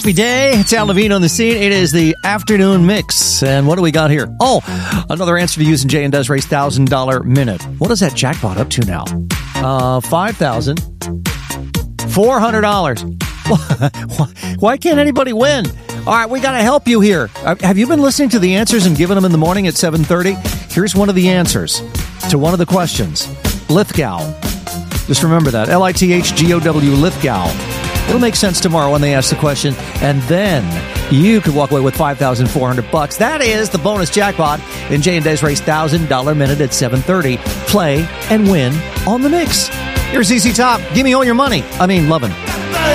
Happy day. It's Al Levine on the scene. It is the afternoon mix. And what do we got here? Oh, another answer to use in Jay and Desiree's $1,000 minute. What is that jackpot up to now? $5,400. Why can't anybody win? All right, we got to help you here. Have you been listening to the answers and giving them in the morning at 7:30? Here's one of the answers to one of the questions. Lithgow. Just remember that. Lithgow, Lithgow. It'll make sense tomorrow when they ask the question, and then you could walk away with $5,400. That is the bonus jackpot in Jay and Desiree's $1,000 minute at 7:30. Play and win on the mix. Here's ZZ Top. Give me all your money. I mean, lovin'.